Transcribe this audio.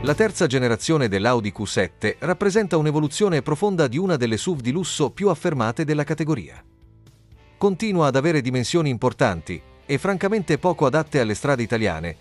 La terza generazione dell'Audi Q7 rappresenta un'evoluzione profonda di una delle SUV di lusso più affermate della categoria. Continua ad avere dimensioni importanti e francamente poco adatte alle strade italiane,